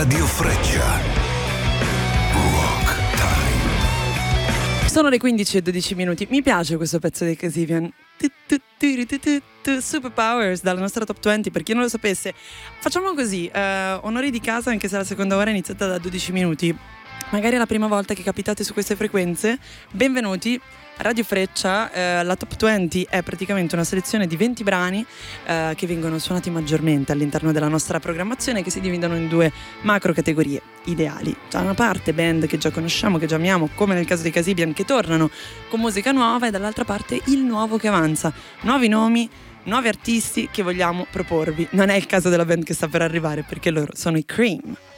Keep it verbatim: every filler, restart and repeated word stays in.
Radio Freccia. Rock Time. Sono le quindici e dodici minuti. Mi piace questo pezzo dei Casivian. Superpowers dalla nostra top venti. Per chi non lo sapesse, facciamo così, eh, onori di casa, anche se la seconda ora è iniziata da dodici minuti. Magari è la prima volta che capitate su queste frequenze. Benvenuti. Radio Freccia, eh, la top venti è praticamente una selezione di venti brani eh, che vengono suonati maggiormente all'interno della nostra programmazione, che si dividono in due macro categorie ideali. Da una parte band che già conosciamo, che già amiamo, come nel caso dei Casibian, che tornano con musica nuova, e dall'altra parte il nuovo che avanza, nuovi nomi, nuovi artisti che vogliamo proporvi. Non è il caso della band che sta per arrivare, perché loro sono i Cream.